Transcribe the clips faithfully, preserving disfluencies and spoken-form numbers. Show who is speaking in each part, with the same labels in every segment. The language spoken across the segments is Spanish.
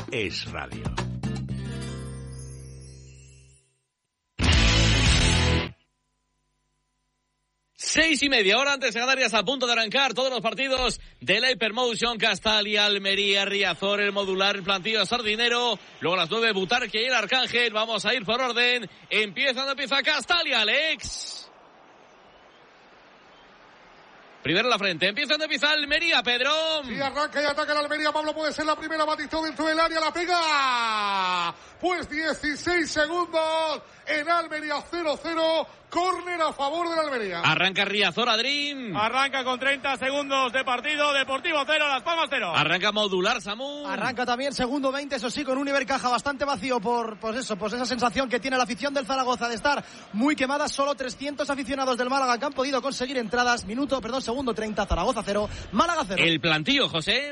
Speaker 1: es radio.
Speaker 2: Seis y media, hora antes de Canarias, a punto de arrancar todos los partidos de la Hypermotion, Castalia, Almería, Riazor, el Modular, el Plantillo Sardinero, luego a las nueve Butarque y el Arcángel. Vamos a ir por orden. Empieza, no empieza Castalia, Alex. Primero la frente, empieza, no empieza Almería, Pedro.
Speaker 3: Sí, arranca y ataca la Almería, Pablo puede ser la primera, Batistó dentro del área, la pega. Pues dieciséis segundos en Almería, cero cero. Córner a favor de la Almería.
Speaker 2: Arranca Riazor, Adrín.
Speaker 4: Arranca con treinta segundos de partido. Deportivo cero, Las Palmas cero.
Speaker 2: Arranca Modular, Samu.
Speaker 5: Arranca también segundo veinte, eso sí, con un Ibercaja bastante vacío por, pues eso, pues esa sensación que tiene la afición del Zaragoza de estar muy quemada. Solo trescientos aficionados del Málaga que han podido conseguir entradas. Minuto, perdón, segundo treinta, Zaragoza cero, Málaga cero.
Speaker 2: El Plantillo, José.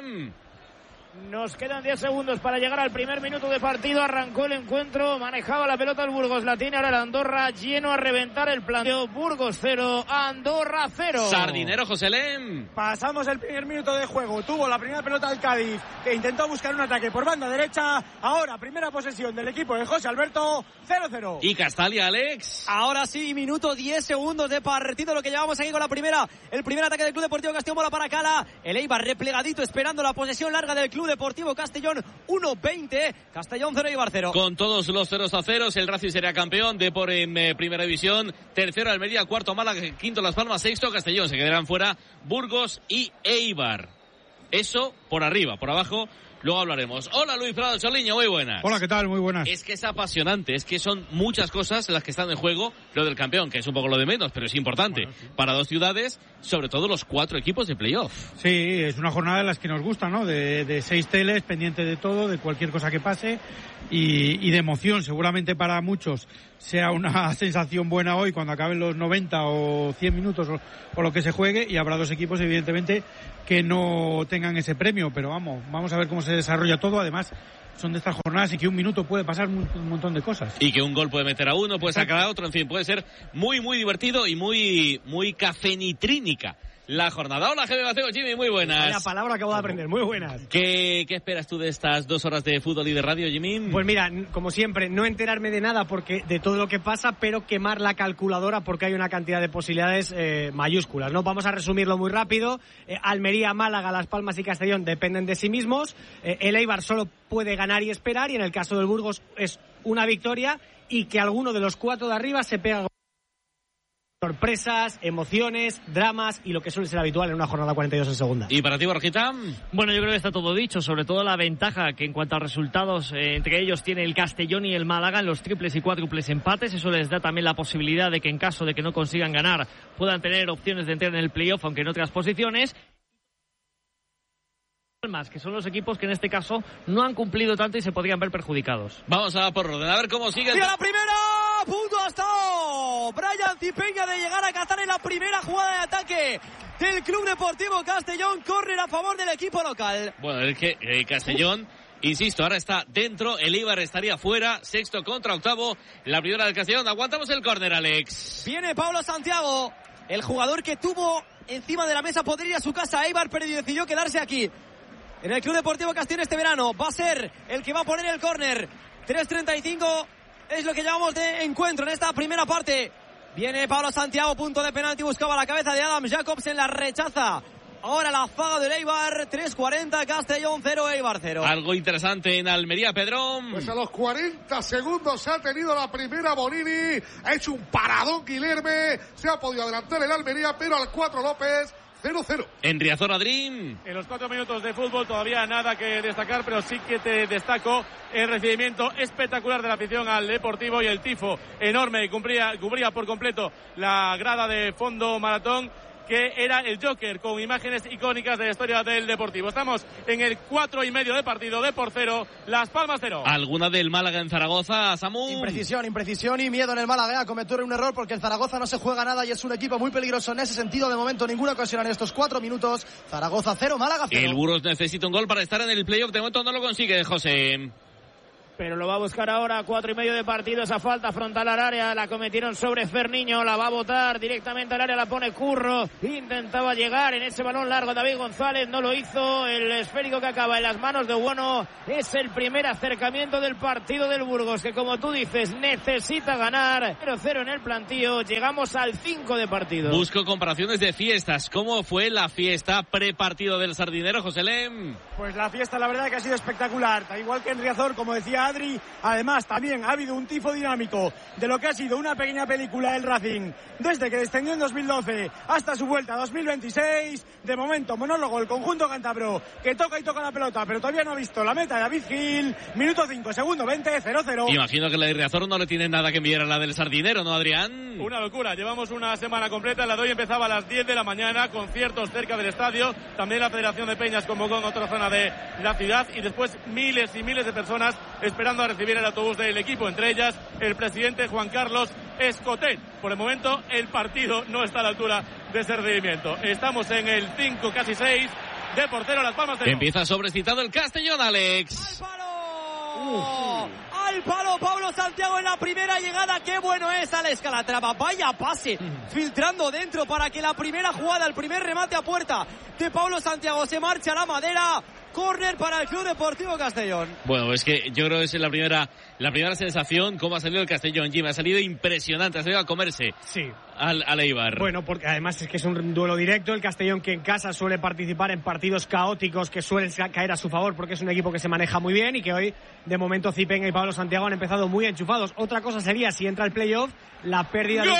Speaker 6: Nos quedan diez segundos para llegar al primer minuto de partido. Arrancó el encuentro, manejaba la pelota el Burgos, la tiene ahora el Andorra, lleno a reventar el planteo. Burgos cero, Andorra cero.
Speaker 2: Sardinero, José Lem.
Speaker 7: Pasamos el primer minuto de juego, tuvo la primera pelota el Cádiz, que intentó buscar un ataque por banda derecha. Ahora primera posesión del equipo de José Alberto, cero cero.
Speaker 2: Y Castalia, Alex.
Speaker 5: Ahora sí, minuto diez segundos de partido, lo que llevamos aquí con la primera, el primer ataque del Club Deportivo Castellón, bola para Cala, el Eibar replegadito esperando la posesión larga del Club Deportivo Castellón, uno veinte, Castellón cero, Eibar cero.
Speaker 2: Con todos los ceros a ceros, el Racing sería campeón, Depor en eh, primera división, tercero Almería, cuarto Málaga, quinto Las Palmas, sexto Castellón, se quedarán fuera Burgos y Eibar. Eso por arriba, por abajo luego hablaremos. Hola Luis Prado Choliño, muy buenas.
Speaker 8: Hola, ¿qué tal? Muy buenas.
Speaker 2: Es que es apasionante, es que son muchas cosas las que están en juego. Lo del campeón, que es un poco lo de menos, pero es importante. Bueno, sí. Para dos ciudades, sobre todo los cuatro equipos de playoff.
Speaker 8: Sí, es una jornada de las que nos gusta, ¿no? De, de seis teles, pendiente de todo, de cualquier cosa que pase y, y de emoción. Seguramente para muchos sea una sensación buena hoy cuando acaben los noventa o cien minutos o, o lo que se juegue, y habrá dos equipos, evidentemente, que no tengan ese premio, pero vamos, vamos a ver cómo se desarrolla todo. Además, son de estas jornadas y que un minuto puede pasar un, un montón de cosas.
Speaker 2: Y que un gol puede meter a uno, puede sacar a otro, en fin, puede ser muy, muy divertido y muy, muy cafenitrínica la jornada. Hola, G B Maceo, Jimmy, muy buenas.
Speaker 7: La palabra acabo de aprender, muy buenas.
Speaker 2: ¿Qué, ¿Qué esperas tú de estas dos horas de fútbol y de radio, Jimmy?
Speaker 7: Pues mira, como siempre, no enterarme de nada porque de todo lo que pasa, pero quemar la calculadora porque hay una cantidad de posibilidades eh, mayúsculas, ¿no? Vamos a resumirlo muy rápido. Eh, Almería, Málaga, Las Palmas y Castellón dependen de sí mismos. Eh, el Eibar solo puede ganar y esperar, y en el caso del Burgos es una victoria y que alguno de los cuatro de arriba se pega. Sorpresas, emociones, dramas y lo que suele ser habitual en una jornada cuarenta y dos en segunda.
Speaker 2: ¿Y para ti, Borjita?
Speaker 6: Bueno, yo creo que está todo dicho, sobre todo la ventaja que en cuanto a resultados eh, entre ellos tiene el Castellón y el Málaga en los triples y cuádruples empates. Eso les da también la posibilidad de que en caso de que no consigan ganar puedan tener opciones de entrar en el playoff, aunque en otras posiciones. Más, que son los equipos que en este caso no han cumplido tanto y se podrían ver perjudicados.
Speaker 2: Vamos a por orden, a ver cómo sigue.
Speaker 5: ¡Mira la primera! ¡Punto hasta! Brian Cipeña de llegar a Qatar en la primera jugada de ataque del Club Deportivo Castellón. Córner a favor del equipo local.
Speaker 2: Bueno, es que eh, Castellón, Uf. insisto, ahora está dentro, el Eibar estaría fuera, sexto contra octavo, la primera del Castellón. Aguantamos el córner, Alex.
Speaker 5: Viene Pablo Santiago, el jugador que tuvo encima de la mesa poder ir a su casa a Eibar, pero decidió quedarse aquí en el Club Deportivo Castellón este verano. Va a ser el que va a poner el córner. tres treinta y cinco es lo que llevamos de encuentro en esta primera parte. Viene Pablo Santiago, punto de penalti, buscaba la cabeza de Adam Jacobsen, la rechaza. Ahora la zaga del Eibar, tres cuarenta, Castellón cero, Eibar cero.
Speaker 2: Algo interesante en Almería, Pedrón.
Speaker 3: Pues a los cuarenta segundos ha tenido la primera Bonini, ha hecho un paradón Guilherme, se ha podido adelantar el Almería, pero al cuatro López, cero cero.
Speaker 2: En Riazor, Adrín.
Speaker 4: En los cuatro minutos de fútbol todavía nada que destacar, pero sí que te destaco el recibimiento espectacular de la afición al Deportivo y el tifo enorme, cubría, cubría por completo la grada de fondo maratón, que era el Joker, con imágenes icónicas de la historia del Deportivo. Estamos en el cuatro y medio de partido, de por cero, Las Palmas cero.
Speaker 2: ¿Alguna del Málaga en Zaragoza, Samu?
Speaker 5: Imprecisión, imprecisión y miedo en el Málaga a cometer un error, porque el Zaragoza no se juega nada y es un equipo muy peligroso en ese sentido. De momento ninguna ocasión en estos cuatro minutos. Zaragoza cero, Málaga cero.
Speaker 2: El Burgos necesita un gol para estar en el playoff, de momento no lo consigue, José.
Speaker 1: pero lo va a buscar ahora. Cuatro y medio de partido, esa falta frontal al área, la cometieron sobre Ferniño, la va a botar directamente al área, la pone Curro, intentaba llegar en ese balón largo David González, no lo hizo. El esférico que acaba en las manos de Buono. Es el primer acercamiento del partido del Burgos, que como tú dices necesita ganar. Cero cero en el plantío, llegamos al cinco de partido.
Speaker 2: Busco comparaciones de fiestas. ¿Cómo fue la fiesta prepartido del Sardinero, José Lem?
Speaker 9: Pues la fiesta la verdad que ha sido espectacular, igual que en Riazor, como decía Adri. Además también ha habido un tifo dinámico de lo que ha sido una pequeña película del Racing desde que descendió en dos mil doce hasta su vuelta a dos mil veintiséis. De momento monólogo el conjunto cántabro, que toca y toca la pelota, pero todavía no ha visto la meta de David Gil. Minuto cinco, segundo veinte, cero cero.
Speaker 2: Imagino que la de Riazor no le tiene nada que enviar a la del Sardinero, ¿no, Adrián?
Speaker 4: Una locura, llevamos una semana completa. La de hoy empezaba a las diez de la mañana, conciertos cerca del estadio. También la Federación de Peñas convocó en otra zona de la ciudad, y después miles y miles de personas esperando a recibir el autobús del equipo, entre ellas el presidente Juan Carlos Escotet. Por el momento el partido no está a la altura de ese rendimiento. Estamos en el cinco, casi seis, de portero Las Palmas de...
Speaker 2: Empieza sobrecitado el Castellón, Alex.
Speaker 5: ¡Al palo! Uh. ¡Al palo! Pablo Santiago en la primera llegada. ¡Qué bueno es Alex Calatrava! Vaya pase, mm. filtrando dentro para que la primera jugada, el primer remate a puerta de Pablo Santiago se marche a la madera. Córner para el Club Deportivo Castellón.
Speaker 2: Bueno, es que yo creo que es la primera la primera sensación cómo ha salido el Castellón, Jim. Ha salido impresionante, ha salido a comerse
Speaker 7: sí.
Speaker 2: al, al Eibar.
Speaker 7: Bueno, porque además es que es un duelo directo. El Castellón, que en casa suele participar en partidos caóticos que suelen caer a su favor, porque es un equipo que se maneja muy bien y que hoy, de momento, Zipenga y Pablo Santiago han empezado muy enchufados. Otra cosa sería, si entra el playoff, la pérdida de...
Speaker 4: ¡Gol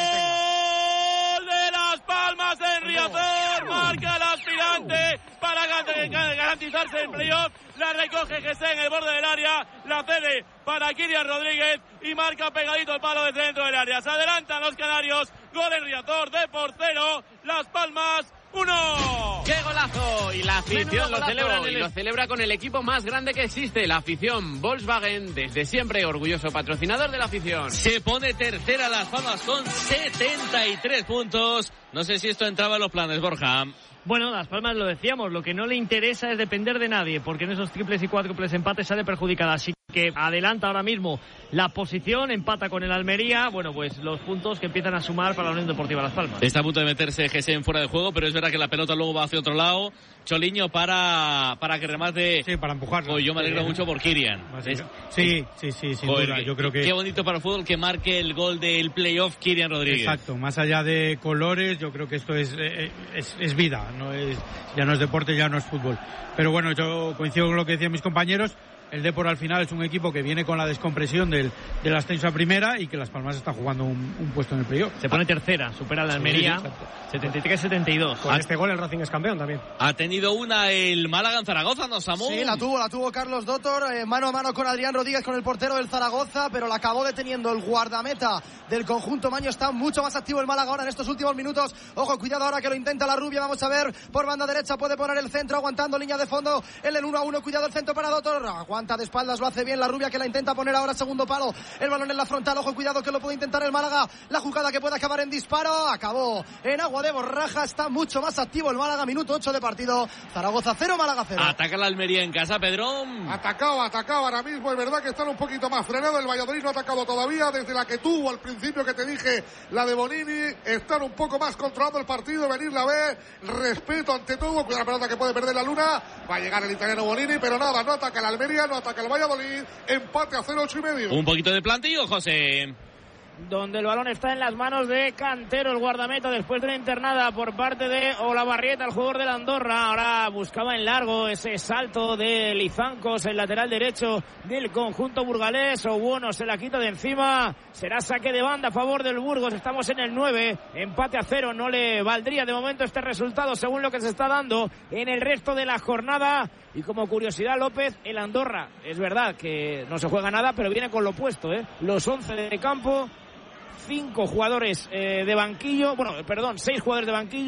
Speaker 4: de Las Palmas en Riazor! Marca el aspirante para garantizarse el playoff. La recoge Gesé en el borde del área, la cede para Kirian Rodríguez y marca pegadito el palo desde dentro del área. Se adelantan los canarios. Gol en Riazor de por cero. Las Palmas uno.
Speaker 10: ¡Qué golazo! Y la afición lo celebra, y lo celebra con el equipo más grande que existe, la afición Volkswagen, desde siempre orgulloso patrocinador de la afición.
Speaker 2: Se pone tercera Las Palmas con setenta y tres puntos. No sé si esto entraba en los planes, Borja.
Speaker 6: Bueno, Las Palmas lo decíamos, lo que no le interesa es depender de nadie, porque en esos triples y cuádruples empates sale perjudicada, así que adelanta ahora mismo la posición, empata con el Almería, bueno, pues los puntos que empiezan a sumar para la Unión Deportiva Las Palmas.
Speaker 2: Está a punto de meterse Gesen fuera de juego, pero es verdad que la pelota luego va hacia otro lado. Choliño para para que remate.
Speaker 8: Sí, para empujarlo.
Speaker 2: Oh, yo me alegro sí, mucho por Kirian.
Speaker 8: Es, sí, sí, sí, sin
Speaker 2: joder,
Speaker 8: duda. Yo creo que
Speaker 2: qué bonito para el fútbol que marque el gol del playoff Kirian Rodríguez.
Speaker 8: Exacto, más allá de colores, yo creo que esto es es, es vida, no es ya no es deporte, ya no es fútbol. Pero bueno, yo coincido con lo que decían mis compañeros. El Depor al final es un equipo que viene con la descompresión del, del ascenso a primera y que Las Palmas está jugando un, un puesto en el playoff.
Speaker 6: Se pone tercera, supera la Almería, sí, setenta y tres setenta y dos.
Speaker 7: Con este gol el Racing es campeón también.
Speaker 2: Ha tenido una el Málaga en Zaragoza, ¿no, Samu?
Speaker 11: Sí, la tuvo, la tuvo Carlos Dottor, eh, mano a mano con Adrián Rodríguez, con el portero del Zaragoza, pero la acabó deteniendo el guardameta del conjunto Maño. Está mucho más activo el Málaga ahora en estos últimos minutos. Ojo, cuidado ahora que lo intenta la rubia. Vamos a ver, por banda derecha puede poner el centro, aguantando línea de fondo en el uno a uno. Cuidado el centro para Dottor, aguanta de espaldas, lo hace bien la rubia, que la intenta poner ahora segundo palo, el balón en la frontal. Ojo, cuidado que lo puede intentar el Málaga, la jugada que puede acabar en disparo, acabó en agua de borraja. Está mucho más activo el Málaga, minuto ocho de partido. Zaragoza cero, Málaga cero.
Speaker 2: Ataca la Almería en casa, Pedro.
Speaker 3: Atacado, atacado ahora mismo, es verdad que están un poquito más frenados. El Valladolid no ha atacado todavía, desde la que tuvo al principio que te dije, la de Bonini. Están un poco más controlando el partido, venirla a ver, respeto ante todo. Cuidado la pelota que puede perder la Luna, va a llegar el italiano Bonini, pero nada, no ataca el Almería, no ataca el Valladolid. Empate a cero, ocho y medio.
Speaker 2: Un poquito de plantillo, José.
Speaker 1: Donde el balón está en las manos de Cantero, el guardameta, después de una internada por parte de Olavarrieta, el jugador de la Andorra. Ahora buscaba en largo ese salto de Lizancos, el lateral derecho del conjunto burgalés. O bueno, se la quita de encima. Será saque de banda a favor del Burgos. Estamos en el nueve, empate a cero. No le valdría de momento este resultado según lo que se está dando en el resto de la jornada. Y como curiosidad, López, el Andorra, es verdad que no se juega nada, pero viene con lo opuesto, ¿eh? Los once de campo, cinco jugadores eh, de banquillo, bueno, perdón, seis jugadores de banquillo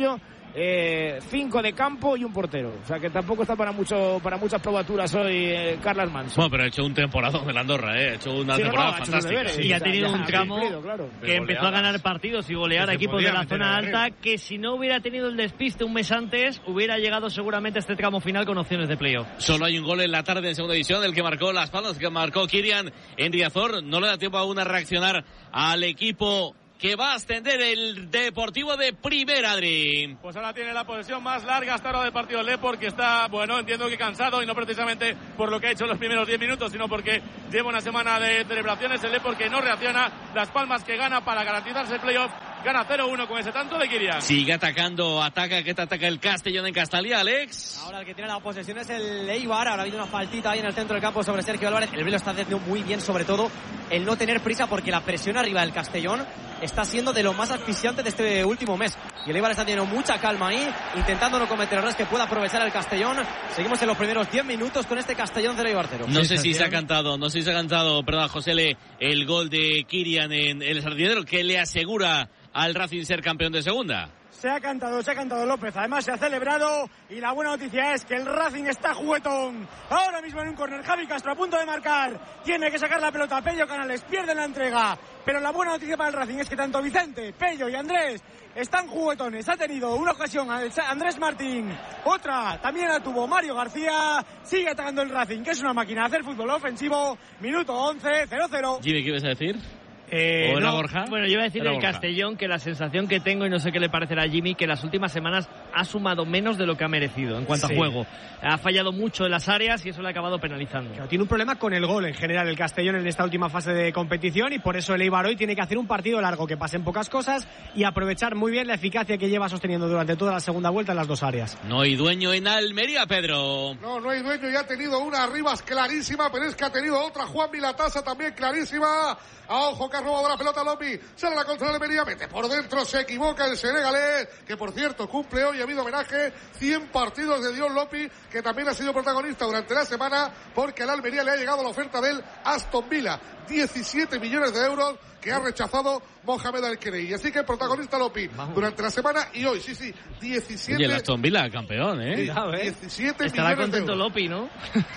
Speaker 1: eh, cinco de campo y un portero. O sea que tampoco está para mucho para muchas probaturas hoy eh, Carles Manso.
Speaker 2: Bueno, pero ha hecho un temporadón de la Andorra, ¿eh? Ha hecho una sí, temporada no, no, fantástica.
Speaker 6: Deberes, sí. Y ha tenido o sea, un tramo cumplido, claro. que empezó a ganar partidos y golear a equipos de la zona alta, que si no hubiera tenido el despiste un mes antes, hubiera llegado seguramente a este tramo final con opciones de playoff.
Speaker 2: Solo hay un gol en la tarde en segunda división, el que marcó Las Palmas, que marcó Kirian en Riazor. No le da tiempo aún a reaccionar al equipo que va a ascender el Deportivo de Primera, Adri.
Speaker 4: Pues ahora tiene la posesión más larga hasta ahora del partido el Depor, que está, bueno, entiendo que cansado, y no precisamente por lo que ha hecho en los primeros diez minutos, sino porque lleva una semana de celebraciones. El Depor que no reacciona, Las Palmas que gana para garantizarse el playoff, gana cero uno con ese tanto de Kirian.
Speaker 2: Sigue atacando, ataca, que te ataca el Castellón en Castalia, Alex.
Speaker 5: Ahora el que tiene la posesión es el Eibar. Ahora ha habido una faltita ahí en el centro del campo sobre Sergio Álvarez. El Velo está haciendo muy bien, sobre todo el no tener prisa, porque la presión arriba del Castellón está siendo de lo más asfixiante de este último mes. Y el Eibar está teniendo mucha calma ahí, intentando no cometer errores que pueda aprovechar el Castellón. Seguimos en los primeros diez minutos con este Castellón cero Eibar cero.
Speaker 2: No sé si se ha cantado, no sé si se ha cantado, perdón, José Le, el gol de Kirian en el Sardinero, que le asegura al Racing ser campeón de segunda.
Speaker 9: Se ha cantado, se ha cantado López, además se ha celebrado, y la buena noticia es que el Racing está juguetón. Ahora mismo en un córner, Javi Castro a punto de marcar, tiene que sacar la pelota, Pello Canales pierde la entrega, pero la buena noticia para el Racing es que tanto Vicente, Pello y Andrés están juguetones. Ha tenido una ocasión Andrés Martín, otra también la tuvo Mario García. Sigue atacando el Racing, que es una máquina de hacer fútbol ofensivo. Minuto once, cero cero.
Speaker 2: Jimmy, ¿qué ibas a decir?
Speaker 6: Eh,
Speaker 2: ¿O era
Speaker 6: no,
Speaker 2: Borja?
Speaker 6: Bueno, yo iba a decir
Speaker 2: el
Speaker 6: Castellón, que la sensación que tengo, y no sé qué le parecerá a Jimmy, que las últimas semanas ha sumado menos de lo que ha merecido en cuanto sí. a juego. Ha fallado mucho en las áreas y eso le ha acabado penalizando.
Speaker 7: Claro, tiene un problema con el gol en general el Castellón en esta última fase de competición, y por eso el Eibar hoy tiene que hacer un partido largo, que pasen pocas cosas y aprovechar muy bien la eficacia que lleva sosteniendo durante toda la segunda vuelta en las dos áreas.
Speaker 2: No hay dueño en Almería, Pedro.
Speaker 3: No, no hay dueño, y ha tenido una Rivas clarísima, pero es que ha tenido otra Juan Milatasa también clarísima. A ojo que ha robado la pelota Lopi, sale la contra de Almería, mete por dentro, se equivoca el senegalés, que por cierto cumple hoy, ha habido homenaje, cien partidos de Dion Lopi, que también ha sido protagonista durante la semana, porque a la Almería le ha llegado la oferta del Aston Villa, diecisiete millones de euros que ha rechazado Mohamed Al-Khelaifi. Así que protagonista Lopi durante la semana y hoy, sí, sí, diecisiete.
Speaker 2: Y el Aston Villa, campeón, ¿eh?
Speaker 3: Cuidado, ¿eh? diecisiete
Speaker 6: Estará
Speaker 3: millones
Speaker 6: contento
Speaker 3: de euros.
Speaker 6: Lopi, ¿no?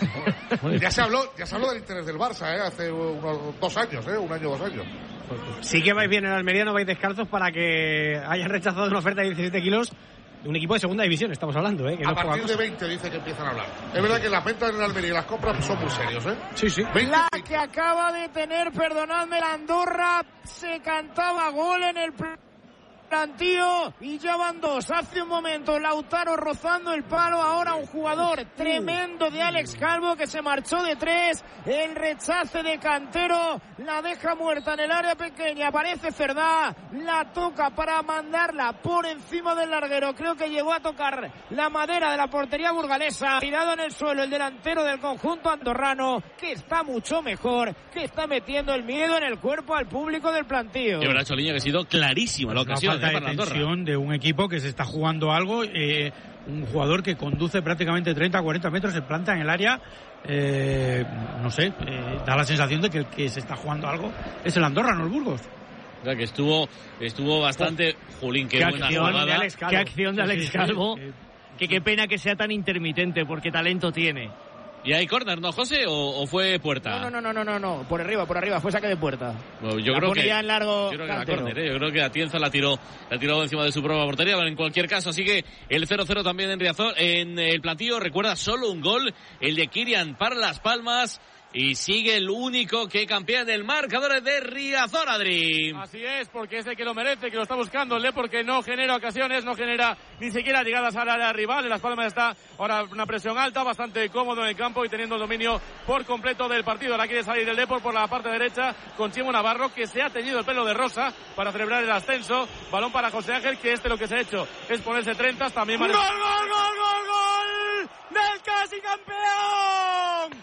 Speaker 3: ya se habló, ya se habló del interés del Barça, ¿eh? Hace unos dos años, ¿eh? Un año, dos años.
Speaker 7: Sí que vais bien en Almería, no vais descalzos para que hayan rechazado una oferta de diecisiete kilos de un equipo de segunda división, estamos hablando, ¿eh? Que
Speaker 3: a
Speaker 7: no
Speaker 3: partir de veinte dice que empiezan a hablar. Es verdad que las ventas en Almería y las compras son muy serios, ¿eh?
Speaker 7: Sí, sí.
Speaker 3: veinte,
Speaker 1: la que acaba de tener, perdonadme, la Andorra, se cantaba gol en el plantío y ya van dos. Hace un momento Lautaro rozando el palo, ahora un jugador tremendo de Alex Calvo que se marchó de tres. El rechace de Cantero la deja muerta en el área pequeña, aparece Cerdá, la toca para mandarla por encima del larguero. Creo que llegó a tocar la madera de la portería burgalesa. Tirado en el suelo el delantero del conjunto andorrano, que está mucho mejor, que está metiendo el miedo en el cuerpo al público del plantío.
Speaker 2: Y verdad, Choliño, que ha sido clarísima la ocasión.
Speaker 8: De tensión de un equipo que se está jugando algo, eh, un jugador que conduce prácticamente treinta a cuarenta metros, se planta en el área, eh, no sé, eh, da la sensación de que el que se está jugando algo es el Andorra, no el Burgos.
Speaker 2: O sea, que estuvo estuvo bastante... Julín, qué,
Speaker 6: qué
Speaker 2: buena
Speaker 6: acción
Speaker 2: jugada.
Speaker 6: de Alex Calvo. Qué acción de Alex Calvo.
Speaker 8: Sí, sí, sí.
Speaker 6: Que qué pena que sea tan intermitente, porque talento tiene.
Speaker 2: ¿Y hay córner, no, José? ¿O, o fue puerta?
Speaker 1: No, no, no, no, no, no, por arriba, por arriba, fue saque de puerta.
Speaker 2: Bueno, yo
Speaker 1: la
Speaker 2: creo que
Speaker 1: ya en largo
Speaker 2: yo creo que era córner, ¿eh? Yo creo que Atienza la tiró, la tiró encima de su propia portería, pero en cualquier caso sigue el cero cero también en Riazor, en el plantío. Recuerda solo un gol, el de Kirian para Las Palmas. Y sigue el único que campea en el marcador de Riazor, Adri.
Speaker 4: Así es, porque es el que lo merece, que lo está buscando, Le, porque no genera ocasiones, no genera ni siquiera llegadas al área rival. En Las Palmas está ahora una presión alta, bastante cómodo en el campo y teniendo el dominio por completo del partido. Ahora quiere salir el Depor por la parte derecha con Chimo Navarro, que se ha teñido el pelo de rosa para celebrar el ascenso. Balón para José Ángel, que este lo que se ha hecho es ponerse treinta. También
Speaker 9: ¡Gol, gol, gol, gol, gol! ¡Del casi campeón!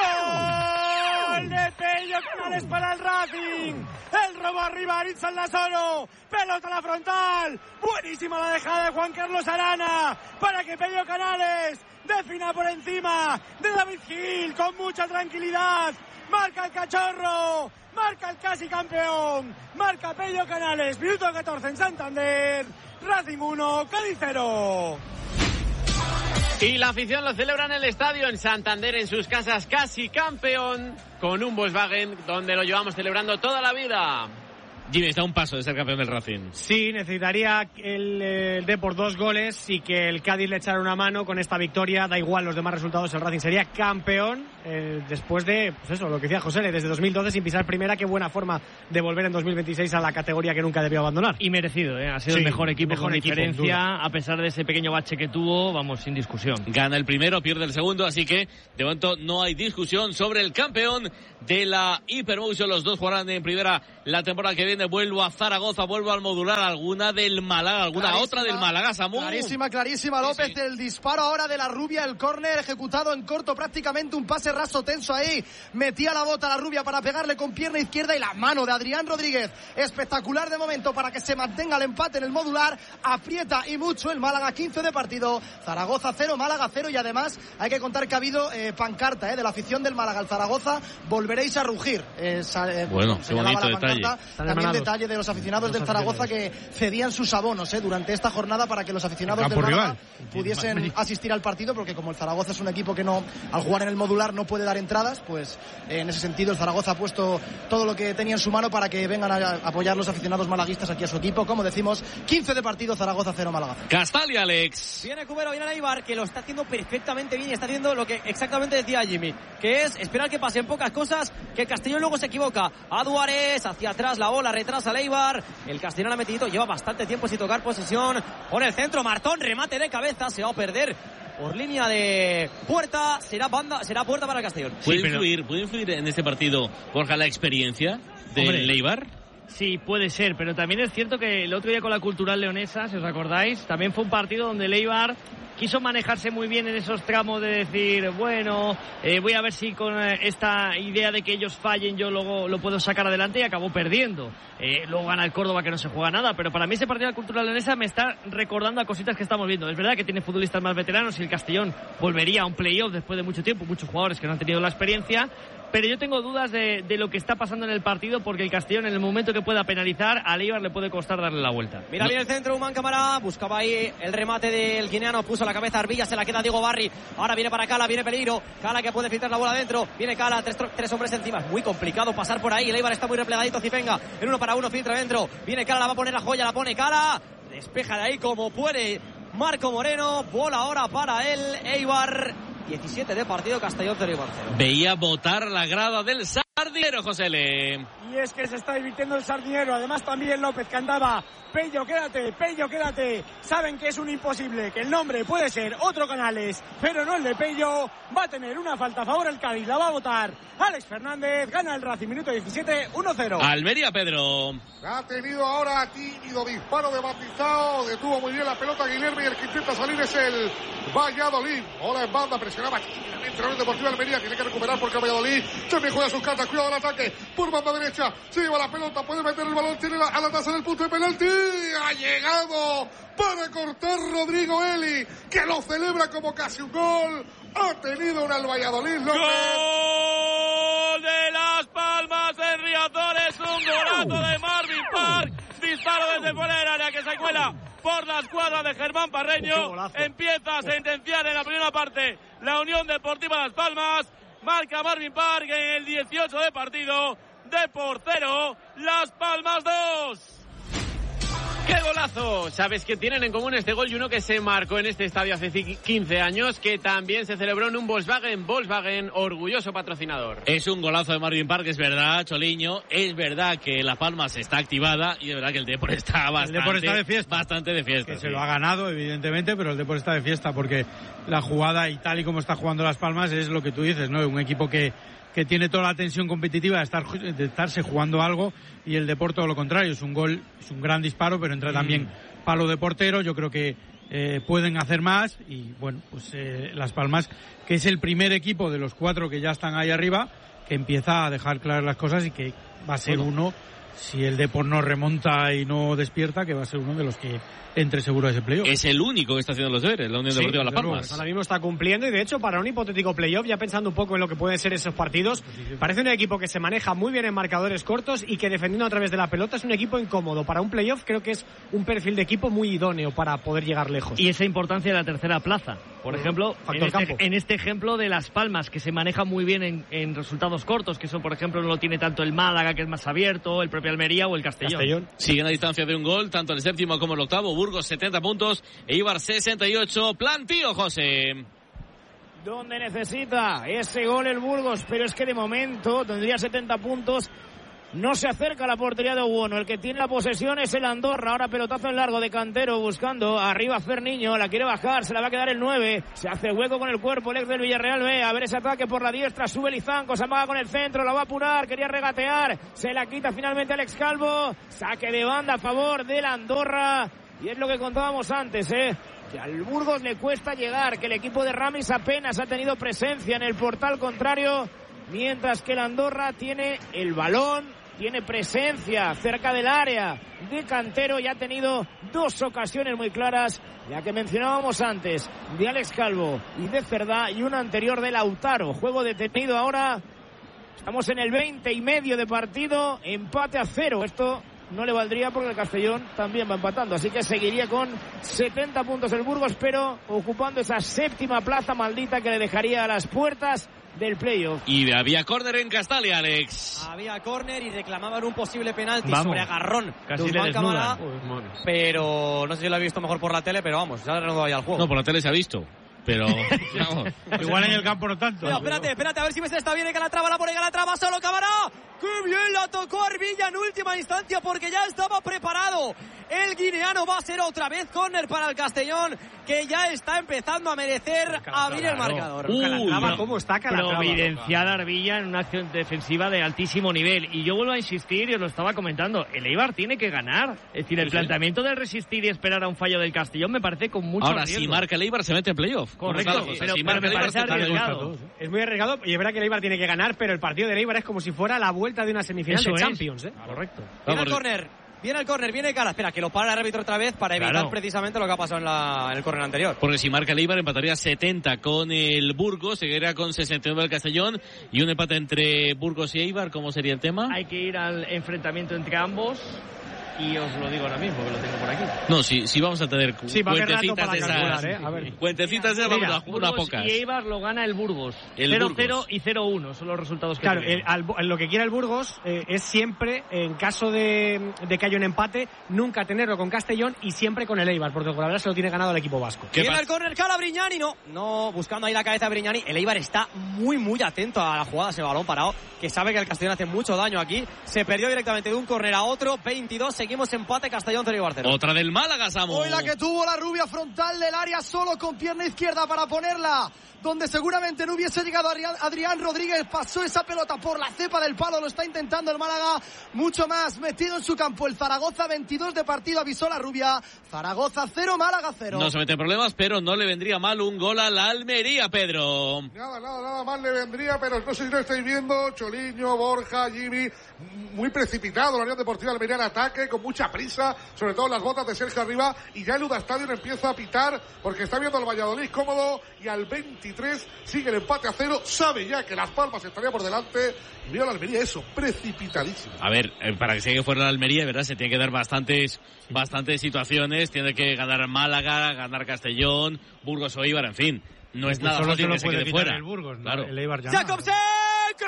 Speaker 9: ¡Gol de Pello Canales para el Racing! El robo arriba, Aritz Aldasoro. Pelota a la frontal. Buenísima la dejada de Juan Carlos Arana para que Pello Canales defina por encima de David Gil con mucha tranquilidad. Marca el cachorro. marca el casi campeón, marca Pello Canales, minuto catorce en Santander, Racing uno, Cádiz cero.
Speaker 10: Y la afición lo celebra en el estadio, en Santander, en sus casas, casi campeón, con un Volkswagen donde lo llevamos celebrando toda la vida.
Speaker 2: Jimmy, está a un paso de ser campeón del Racing.
Speaker 7: Sí, necesitaría el, el Depor dos goles y que el Cádiz le echara una mano con esta victoria. Da igual los demás resultados, el Racing sería campeón eh, después de, pues eso, lo que decía José, desde dos mil doce sin pisar primera. Qué buena forma de volver en dos mil veintiséis a la categoría que nunca debió abandonar.
Speaker 6: Y merecido, ¿eh? Ha sido
Speaker 7: sí,
Speaker 6: el mejor equipo
Speaker 7: mejor
Speaker 6: con
Speaker 7: equipo,
Speaker 6: diferencia, a pesar de ese pequeño bache que tuvo, vamos, sin discusión.
Speaker 2: Gana el primero, pierde el segundo, así que de momento no hay discusión sobre el campeón de la Hypermotion. Los dos jugarán en primera la temporada que viene. Vuelvo a Zaragoza, vuelvo al modular. Alguna del Málaga, alguna clarísima, otra del Málaga, Samu.
Speaker 11: Clarísima, clarísima, López. Sí, sí. El disparo ahora de la Rubia, el córner ejecutado en corto, prácticamente un pase raso tenso ahí. Metía la bota a la Rubia para pegarle con pierna izquierda y la mano de Adrián Rodríguez. Espectacular de momento para que se mantenga el empate en el modular. Aprieta y mucho el Málaga, quince de partido. Zaragoza cero, Málaga cero, y además hay que contar que ha habido eh, pancarta eh, de la afición del Málaga al Zaragoza. Volveréis a rugir. Eh, eh,
Speaker 2: bueno, qué bonito detalle.
Speaker 11: También detalle de los aficionados del Zaragoza que cedían sus abonos eh, durante esta jornada para que los aficionados del Málaga pudiesen asistir al partido, porque como el Zaragoza es un equipo que no, al jugar en el modular no puede dar entradas, pues eh, en ese sentido el Zaragoza ha puesto todo lo que tenía en su mano para que vengan a apoyar los aficionados malaguistas aquí a su equipo. Como decimos, quince de partido, Zaragoza cero, Málaga.
Speaker 2: Castalia, Alex.
Speaker 5: Viene Cubero, viene Eibar, que lo está haciendo perfectamente bien y está haciendo lo que exactamente decía Jimmy, que es esperar que pasen pocas cosas, que el Castellón luego se equivoca. A Duárez, hacia atrás la bola, retrasa el Eibar. El Castellón ha metido, lleva bastante tiempo sin tocar posesión. Por el centro, Martón, remate de cabeza, se va a perder por línea de puerta. Será banda, será puerta para el Castellón.
Speaker 2: ¿Puede,
Speaker 6: sí, pero...
Speaker 2: influir, ¿Puede influir en este partido, Borja, la experiencia del Eibar?
Speaker 6: Sí, puede ser, pero también es cierto que el otro día con la Cultural Leonesa, si os acordáis, también fue un partido donde el Eibar quiso manejarse muy bien en esos tramos de decir, bueno, eh, voy a ver si con eh, esta idea de que ellos fallen yo luego lo puedo sacar adelante, y acabó perdiendo. Eh, luego gana el Córdoba, que no se juega nada, pero para mí ese partido de la Cultural Leonesa me está recordando a cositas que estamos viendo. Es verdad que tiene futbolistas más veteranos y el Castellón volvería a un playoff después de mucho tiempo, muchos jugadores que no han tenido la experiencia, pero yo tengo dudas de, de lo que está pasando en el partido, porque el Castellón, en el momento que pueda penalizar, al Eibar le puede costar darle la vuelta.
Speaker 5: Mira no. bien el centro, Humán Cámara, buscaba ahí el remate del guineano, puso la cabeza Arbilla, se la queda Diego Barri, ahora viene para Cala, viene peligro, Cala que puede filtrar la bola adentro, viene Cala, tres, tres hombres encima, es muy complicado pasar por ahí, el Eibar está muy replegadito, Cipenga, en uno para uno, filtra adentro, viene Cala, la va a poner la joya, la pone Cala, despeja de ahí como puede Marco Moreno, bola ahora para el Eibar. diecisiete de partido, Castellón cero, Eibar cero.
Speaker 2: Veía botar la grada del Sardinero, José Le.
Speaker 9: Y es que se está divirtiendo el Sardinero. Además también López, que andaba. Pello, quédate, Pello, quédate. Saben que es un imposible, que el nombre puede ser otro Canales, pero no el de Pello. Va a tener una falta a favor el Cádiz, la va a votar Alex Fernández. Gana el Racing, minuto diecisiete, uno cero.
Speaker 2: Almería, Pedro.
Speaker 3: Ha tenido ahora tímido disparo de Batizao. Detuvo muy bien la pelota Guilherme, y el que intenta salir es el Valladolid. Hola en banda, presionaba tímidamente el Deportivo Almería. Tiene que recuperar porque el Valladolid también juega sus cartas. Cuidado al ataque por banda derecha. Se lleva la pelota, puede meter el balón, tiene la, a la taza del punto de penalti. Ha llegado para cortar Rodrigo Eli, que lo celebra como casi un gol. Ha tenido un al Valladolid, López.
Speaker 4: ¡Gol de Las Palmas en Riazor! Es un golazo de Marvin Park. Disparo desde fuera del área que se cuela por la escuadra de Germán Parreño. Empieza a sentenciar en la primera parte la Unión Deportiva Las Palmas. Marca Marvin Park en el dieciocho de partido. Depor cero, Las Palmas dos.
Speaker 10: ¡Qué golazo! Sabes que tienen en común este gol y uno que se marcó en este estadio hace quince años, que también se celebró en un Volkswagen. Volkswagen, orgulloso patrocinador.
Speaker 2: Es un golazo de Marvin Park, es verdad, Choliño. Es verdad que La Palmas está activada y es verdad que el Depor está bastante,
Speaker 8: el Depor está de fiesta.
Speaker 2: Bastante de fiesta.
Speaker 8: Que
Speaker 2: sí.
Speaker 8: Se lo ha ganado, evidentemente, pero el Depor está de fiesta porque la jugada y tal y como está jugando Las Palmas es lo que tú dices, ¿no? Un equipo que que tiene toda la tensión competitiva de, estar, de estarse jugando algo, y el Depor todo lo contrario, es un gol, es un gran disparo, pero entra mm. también palo de portero. Yo creo que eh, pueden hacer más, y bueno, pues eh, Las Palmas, que es el primer equipo de los cuatro que ya están ahí arriba, que empieza a dejar claras las cosas y que va a ser bueno. uno si el Depor no remonta y no despierta, que va a ser uno de los que entre seguro a ese playoff.
Speaker 2: Es el único que está haciendo los deberes, la Unión
Speaker 7: Sí,
Speaker 2: Deportiva Las
Speaker 7: desde luego,
Speaker 2: Palmas.
Speaker 7: ahora mismo está cumpliendo y de hecho para un hipotético playoff, ya pensando un poco en lo que pueden ser esos partidos, parece un equipo que se maneja muy bien en marcadores cortos y que defendiendo a través de la pelota es un equipo incómodo. Para un playoff creo que es un perfil de equipo muy idóneo para poder llegar lejos.
Speaker 6: Y esa importancia de la tercera plaza. Por ejemplo, en
Speaker 7: Factor
Speaker 6: este,
Speaker 7: campo.
Speaker 6: en este ejemplo de Las Palmas, que se maneja muy bien en, en resultados cortos, que eso, por ejemplo, no lo tiene tanto el Málaga, que es más abierto, el propio Almería o el Castellón.
Speaker 7: Castellón.
Speaker 2: Siguen a distancia de un gol, tanto el séptimo como el octavo. Burgos setenta puntos, Eibar sesenta y ocho. Plantío, José.
Speaker 1: Donde necesita ese gol el Burgos, pero es que de momento tendría setenta puntos. No se acerca a la portería de Obono. El que tiene la posesión es el Andorra. Ahora pelotazo en largo de Cantero buscando arriba Ferniño. La quiere bajar, se la va a quedar el nueve. Se hace hueco con el cuerpo el ex del Villarreal B. A ver ese ataque por la diestra. Sube Lizanco, se amaga con el centro. La va a apurar, quería regatear. Se la quita finalmente Alex Calvo. Saque de banda a favor del Andorra. Y es lo que contábamos antes, ¿eh? Que al Burgos le cuesta llegar. Que el equipo de Ramis apenas ha tenido presencia en el portal contrario. Mientras que el Andorra tiene el balón, tiene presencia cerca del área de Cantero y ha tenido dos ocasiones muy claras, la que mencionábamos antes, de Alex Calvo y de Cerdá, y una anterior de Lautaro. Juego detenido ahora, estamos en el veinte y medio de partido, empate a cero. Esto no le valdría porque el Castellón también va empatando, así que seguiría con setenta puntos el Burgos, pero ocupando esa séptima plaza maldita que le dejaría a las puertas del playoff.
Speaker 2: Y había córner en Castalia, Alex.
Speaker 5: Había córner y reclamaban un posible penalti
Speaker 6: Vamos.
Speaker 5: sobre agarrón
Speaker 6: Casi
Speaker 5: de
Speaker 6: le
Speaker 5: Usman Camara,
Speaker 6: desnudan.
Speaker 5: pero no sé si lo he visto mejor por la tele, pero vamos, ya ha reanudado ya el juego.
Speaker 2: No, por la tele se ha visto, pero vamos.
Speaker 8: Igual en el campo no tanto.
Speaker 5: Pero, espérate, espérate, a ver si ves esta bien. Calatrava, la pone Calatrava, solo Camara. ¡Qué bien la tocó Arvilla en última instancia porque ya estaba preparado! El guineano va a ser otra vez córner para el Castellón, que ya está empezando a merecer abrir el marcador.
Speaker 6: Uy,
Speaker 7: Calatrava,
Speaker 6: no.
Speaker 7: ¿cómo está Calatrava?
Speaker 6: Providencial Arvilla en una acción defensiva de altísimo nivel. Y yo vuelvo a insistir, y os lo estaba comentando, el Eibar tiene que ganar. Es decir, el
Speaker 2: Sí, sí.
Speaker 6: planteamiento de resistir y esperar a un fallo del Castellón me parece con mucho
Speaker 2: Ahora,
Speaker 6: riesgo.
Speaker 2: si marca el Eibar, se mete en playoff.
Speaker 6: Correcto,
Speaker 2: Como está la cosa.
Speaker 6: pero-
Speaker 2: Si
Speaker 6: pero
Speaker 2: marca
Speaker 6: me
Speaker 2: el Eibar,
Speaker 6: parece
Speaker 2: se mete en playoff.
Speaker 6: arriesgado.
Speaker 7: Es muy arriesgado y es verdad que el Eibar tiene que ganar, pero el partido del Eibar es como si fuera la vuelta de una semifinal
Speaker 6: Eso
Speaker 7: de
Speaker 6: es.
Speaker 7: Champions, ¿eh?
Speaker 6: Correcto.
Speaker 5: Viene el
Speaker 2: Vamos.
Speaker 5: córner, viene el córner, viene cara. Espera, que lo para el árbitro otra vez para evitar
Speaker 6: Claro.
Speaker 5: precisamente lo que ha pasado en, la, en el córner anterior.
Speaker 2: Porque si marca el Eibar, empataría setenta con el Burgos, seguiría con sesenta y nueve el Castellón, y un empate entre Burgos y Eibar. ¿Cómo sería el tema?
Speaker 6: Hay que ir al enfrentamiento entre ambos. Y os lo digo ahora mismo, que lo tengo por aquí.
Speaker 2: No, si, si vamos a tener cu-
Speaker 7: Sí, va a haber rato
Speaker 2: cuentecitas
Speaker 7: para
Speaker 2: de esas.
Speaker 7: calcular, ¿eh? A ver.
Speaker 2: Cuentecitas de esas,
Speaker 6: Mira,
Speaker 2: vamos a una
Speaker 6: Burgos
Speaker 2: pocas.
Speaker 6: y Eibar lo gana el Burgos.
Speaker 2: El
Speaker 6: cero cero
Speaker 2: Burgos.
Speaker 6: y cero uno son los resultados que
Speaker 7: Claro,
Speaker 6: tienen.
Speaker 7: el- al- lo que quiere el Burgos eh, es siempre, en caso de, de que haya un empate, nunca tenerlo con Castellón y siempre con el Eibar, porque por ahora se lo tiene ganado el equipo vasco.
Speaker 2: ¿Qué
Speaker 5: Viene
Speaker 2: pasa?
Speaker 5: el córner, cala Brignani, no, no, buscando ahí la cabeza de Brignani. El Eibar está muy, muy atento a la jugada, ese balón parado, que sabe que el Castellón hace mucho daño aquí. Se perdió directamente de un córner a otro, veintidós, seguimos empate, Castellón cero y Barcelona.
Speaker 2: Otra del Málaga, Samu.
Speaker 11: Hoy la que tuvo la rubia frontal del área solo con pierna izquierda para ponerla donde seguramente no hubiese llegado Adrián, Adrián Rodríguez. Pasó esa pelota por la cepa del palo, lo está intentando el Málaga mucho más metido en su campo. El Zaragoza, veintidós de partido, avisó la rubia. Zaragoza cero, Málaga cero.
Speaker 2: No se mete en problemas, pero no le vendría mal un gol a la Almería, Pedro.
Speaker 3: Nada, nada, nada más le vendría, pero no sé si lo estáis viendo. Choliño, Borja, Jimmy, muy precipitado la Unión Deportiva Almería en ataque, con mucha prisa, sobre todo en las botas de Sergio Arriba, y ya el Uda Stadium empieza a pitar, porque está viendo al Valladolid cómodo, y al veintitrés sigue el empate a cero, sabe ya que Las Palmas estaría por delante, y vio a la Almería eso, precipitadísimo.
Speaker 2: A ver, eh, para que se quede fuera la Almería, ¿verdad? Se tiene que dar bastantes, bastantes situaciones, tiene que ganar Málaga, ganar Castellón, Burgos o Eibar, en fin. No es
Speaker 8: Pues
Speaker 2: nada
Speaker 8: solo
Speaker 2: fácil
Speaker 8: se lo
Speaker 2: que se
Speaker 8: puede
Speaker 2: quede
Speaker 8: quitar
Speaker 2: fuera.
Speaker 8: el Burgos, ¿no?
Speaker 2: Claro.
Speaker 8: El Eibar ya no.
Speaker 5: ¡Jacobsen! ¡Qué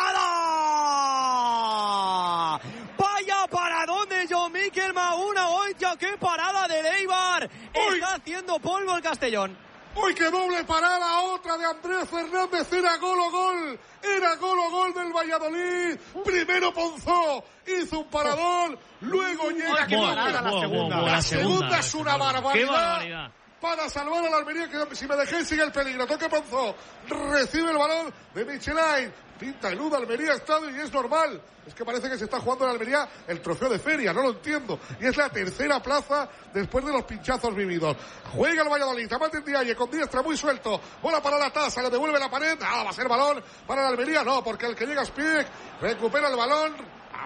Speaker 5: parada! ¡Vaya paradón de John Miquel Maguna! ¡Hoy, ya qué parada de Eibar! Está haciendo polvo el Castellón.
Speaker 3: ¡Uy, qué doble parada! Otra de Andrés Fernández. Era gol o gol. Era gol o gol del Valladolid. Primero Ponzó hizo un paradón. Luego llega...
Speaker 6: ¡Qué parada la segunda!
Speaker 3: La segunda es una barbaridad.
Speaker 6: ¡Qué barbaridad!
Speaker 3: Para salvar a la Almería, que si me dejé sigue el peligro. Toque Ponzó. Recibe el balón de Michelin. Pinta el Uda Almería Estadio y es normal. Es que parece que se está jugando en Almería el trofeo de feria, no lo entiendo. Y es la tercera plaza después de los pinchazos vividos. Juega el Valladolid, Tamate Ndiaye con diestra muy suelto. Bola para la taza, le devuelve la pared. Ah, va a ser balón para la Almería. No, porque el que llega es Piek. Recupera el balón.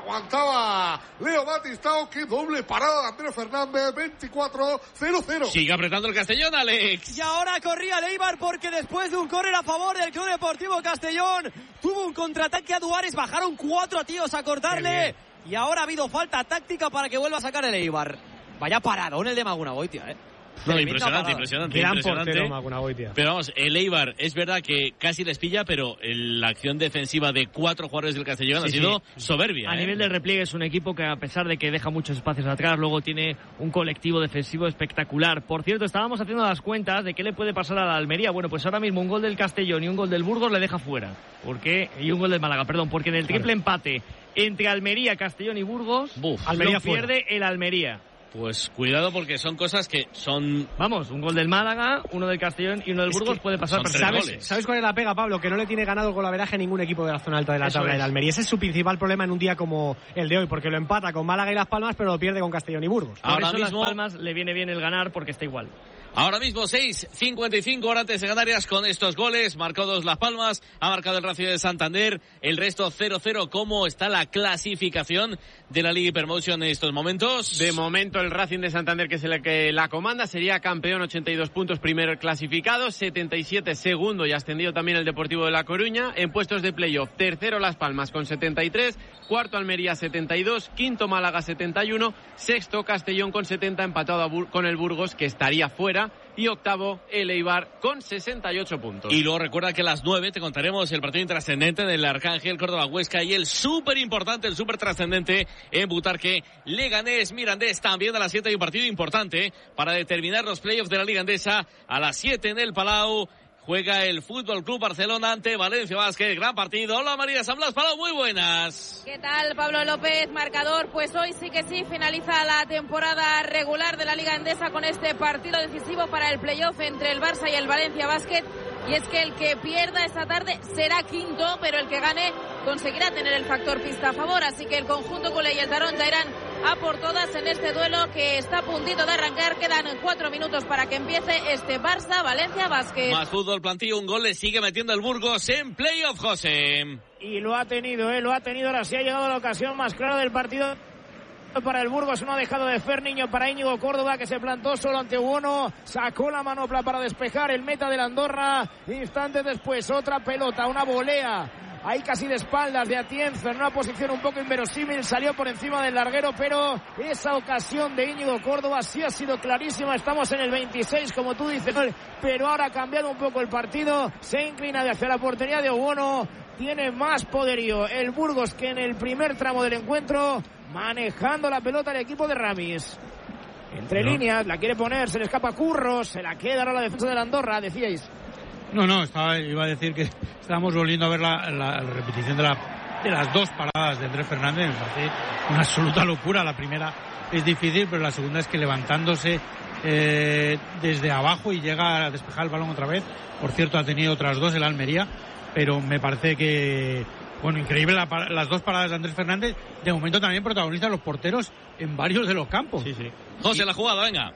Speaker 3: aguantaba Leo Batistao. Qué doble parada de Andrés Fernández. veinticuatro cero cero.
Speaker 2: Sigue apretando el Castellón, Alex.
Speaker 5: Y ahora corría el Eibar porque después de un córner a favor del Club Deportivo Castellón tuvo un contraataque a Duares, bajaron cuatro tíos a cortarle y ahora ha habido falta táctica para que vuelva a sacar el Eibar. Vaya paradón el de Magunagoitia, eh.
Speaker 2: No, impresionante, impresionante,
Speaker 7: Gran
Speaker 2: impresionante.
Speaker 7: portero Magunagoitia.
Speaker 2: Pero vamos, el Eibar es verdad que casi les pilla, pero el- la acción defensiva de cuatro jugadores del Castellón
Speaker 6: Sí,
Speaker 2: ha sido
Speaker 6: sí.
Speaker 2: soberbia.
Speaker 6: A
Speaker 2: ¿eh?
Speaker 6: nivel de repliegue es un equipo que, a pesar de que deja muchos espacios atrás, luego tiene un colectivo defensivo espectacular. Por cierto, estábamos haciendo las cuentas de qué le puede pasar a la Almería. Bueno, pues ahora mismo un gol del Castellón y un gol del Burgos le deja fuera. ¿Por qué? Y un gol del Málaga, perdón, porque en el triple empate entre Almería, Castellón y Burgos,
Speaker 2: Buf.
Speaker 6: Almería
Speaker 7: Almería fuera.
Speaker 6: pierde el Almería.
Speaker 2: Pues cuidado porque son cosas que son...
Speaker 6: Vamos, un gol del Málaga, uno del Castellón y uno del
Speaker 7: Es
Speaker 6: Burgos
Speaker 7: que
Speaker 6: puede pasar
Speaker 2: son tres
Speaker 6: perfectamente.
Speaker 2: goles.
Speaker 7: ¿Sabes cuál es la pega, Pablo? Que no le tiene ganado el golaveraje a ningún equipo de la zona alta de la
Speaker 6: Eso
Speaker 7: tabla
Speaker 6: es.
Speaker 7: del Almería. Ese es su principal problema en un día como el de hoy, porque lo empata con Málaga y Las Palmas, pero lo pierde con Castellón y Burgos.
Speaker 6: Por
Speaker 2: Ahora
Speaker 6: eso
Speaker 2: mismo-
Speaker 6: Las Palmas le viene bien el ganar porque está igual.
Speaker 2: Ahora mismo seis cincuenta y cinco horas antes de Canarias con estos goles. Marcó dos Las Palmas, ha marcado el Racing de Santander, el resto cero cero. ¿Cómo está la clasificación de la Liga Hypermotion en estos momentos?
Speaker 10: De momento el Racing de Santander, que es el que la comanda, sería campeón, ochenta y dos puntos, primer clasificado, setenta y siete segundo y ascendido también el Deportivo de La Coruña. En puestos de playoff, tercero Las Palmas con setenta y tres, cuarto Almería setenta y dos, quinto Málaga setenta y uno, sexto Castellón con setenta, empatado a Bur- con el Burgos, que estaría fuera, y octavo el Eibar con sesenta y ocho puntos.
Speaker 2: Y luego recuerda que a las nueve te contaremos el partido intrascendente del Arcángel, Córdoba Huesca y el súper importante, el súper trascendente en Butarque, Leganés, Mirandés. También a las siete hay un partido importante para determinar los playoffs de la Liga Endesa. A las siete en el Palau juega el Fútbol Club Barcelona ante Valencia Basket. Gran partido. Hola María San Blas Palau, muy buenas.
Speaker 12: ¿Qué tal, Pablo López? Marcador, pues hoy sí que sí finaliza la temporada regular de la Liga Endesa con este partido decisivo para el playoff entre el Barça y el Valencia Basket. Y es que el que pierda esta tarde será quinto, pero el que gane conseguirá tener el factor pista a favor. Así que el conjunto culé y el Taronja irán a por todas en este duelo que está a puntito de arrancar. Quedan cuatro minutos para que empiece este Barça-Valencia Basket.
Speaker 2: Más fútbol, plantillo, un gol le sigue metiendo el Burgos en playoff, José.
Speaker 1: Y lo ha tenido, ¿eh? Lo ha tenido. Ahora sí ha llegado la ocasión más clara del partido para el Burgos. No ha dejado de Ferniño para Íñigo Córdoba, que se plantó solo ante uno. Sacó la manopla para despejar el meta del Andorra. Instantes después, otra pelota, una volea. Ahí casi de espaldas de Atienza, en una posición un poco inverosímil. Salió por encima del larguero, pero esa ocasión de Íñigo Córdoba sí ha sido clarísima. Estamos en el veintiséis, como tú dices, pero ahora ha cambiado un poco el partido. Se inclina hacia la portería de Obono. Tiene más poderío el Burgos que en el primer tramo del encuentro, manejando la pelota el equipo de Ramis. Entre
Speaker 8: No.
Speaker 1: líneas, la quiere poner, se le escapa Curros, se la queda ahora la defensa del Andorra, decíais.
Speaker 8: No, no, estaba, iba a decir que estábamos volviendo a ver la, la repetición de, la, de las dos paradas de Andrés Fernández. Me parece una absoluta locura. La primera es difícil, pero la segunda es que levantándose eh, desde abajo y llega a despejar el balón otra vez. Por cierto, ha tenido otras dos el Almería, pero me parece que, bueno, increíble la, las dos paradas de Andrés Fernández. De momento también protagonistas los porteros en varios de los campos.
Speaker 2: Sí, sí. José, la jugada, venga.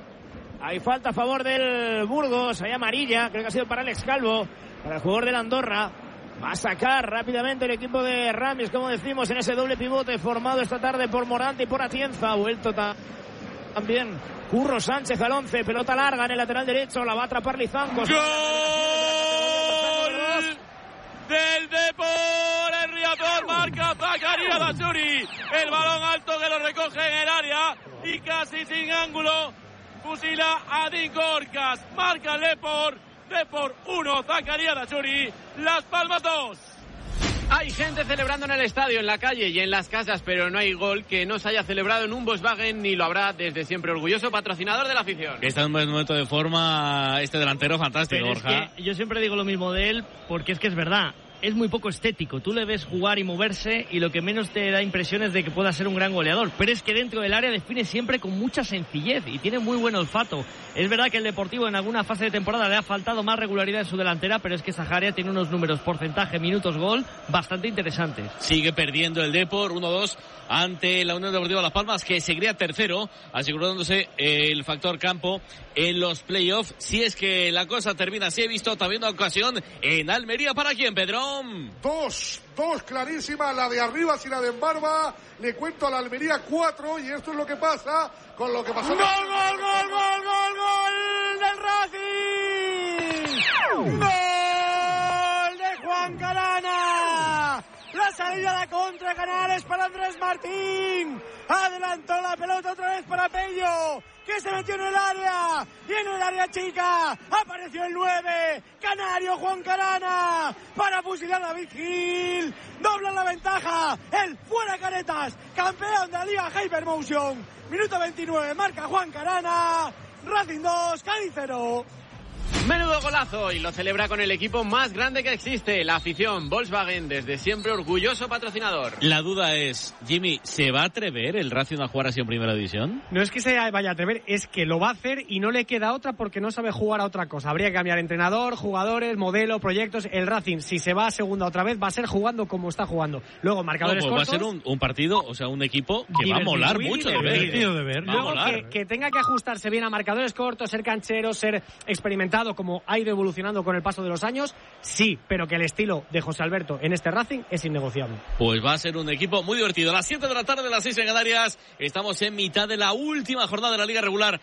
Speaker 1: Hay falta a favor del Burgos, hay amarilla, creo que ha sido para Alex Calvo, para el jugador del Andorra. Va a sacar rápidamente el equipo de Ramis, como decimos, en ese doble pivote formado esta tarde por Morante y por Atienza. Ha vuelto ta- también Curro Sánchez al once, pelota larga en el lateral derecho, la va a atrapar Lizancos.
Speaker 4: ¡Gol del Depor! El Riazor marca Zacarías Dachuri. El balón alto que lo recoge en el área y casi sin ángulo fusila a Dean Gorkas. Marca el Depor. Depor uno, Zacarías Dachuri. Las Palmas dos.
Speaker 10: Hay gente celebrando en el estadio, en la calle y en las casas, pero no hay gol que no se haya celebrado en un Volkswagen, ni lo habrá desde siempre. Orgulloso patrocinador de la afición.
Speaker 2: Está en un buen momento de forma este delantero fantástico,
Speaker 6: Pero es
Speaker 2: Borja.
Speaker 6: que yo siempre digo lo mismo de él, porque es que es verdad. Es muy poco estético. Tú le ves jugar y moverse y lo que menos te da impresión es de que pueda ser un gran goleador. Pero es que dentro del área define siempre con mucha sencillez y tiene muy buen olfato. Es verdad que el Deportivo en alguna fase de temporada le ha faltado más regularidad en su delantera, pero es que Saharia tiene unos números, porcentaje, minutos, gol, bastante interesantes.
Speaker 2: Sigue perdiendo el Depor uno dos ante la Unión Deportiva Las Palmas, que seguiría tercero, asegurándose el factor campo en los playoffs. Si es que la cosa termina así, he visto también una ocasión en Almería. ¿Para quién, Pedro? Pedrón.
Speaker 3: Dos, dos clarísimas, la de arriba y la de Embarba. Le cuento a la Almería cuatro y esto es lo que pasa con lo que pasó.
Speaker 9: ¡Gol, gol, gol, gol, gol, gol del Racing! ¡Gol de Juan Carana! La salida a la contra Canales para Andrés Martín. Adelantó la pelota otra vez para Pello, que se metió en el área. Y en el área chica apareció el nueve. Canario Juan Carana para fusilar a David Gil. Dobla la ventaja. El fuera Caretas. Campeón de la Liga Hypermotion. Minuto veintinueve. Marca Juan Carana. Racing dos, Cádiz cero.
Speaker 10: Menudo golazo, y lo celebra con el equipo más grande que existe, la afición. Volkswagen, desde siempre orgulloso patrocinador.
Speaker 2: La duda es, Jimmy, ¿se va a atrever el Racing a jugar así en Primera División?
Speaker 7: No es que se vaya a atrever, es que lo va a hacer y no le queda otra porque no sabe jugar a otra cosa. Habría que cambiar entrenador, jugadores, modelo, proyectos. El Racing, si se va a segunda otra vez, va a ser jugando como está jugando. Luego, marcadores
Speaker 2: no, pues
Speaker 7: cortos.
Speaker 2: Va a ser un, un partido, o sea, un equipo que va a molar mucho de ver.
Speaker 8: De ver.
Speaker 7: Luego, que, que tenga que ajustarse bien a marcadores cortos, ser canchero, ser experimentado, como ha ido evolucionando con el paso de los años, sí, pero que el estilo de José Alberto en este Racing es innegociable.
Speaker 2: Pues va a ser un equipo muy divertido. A las siete de la tarde, a las seis en Canarias, estamos en mitad de la última jornada de la Liga Regular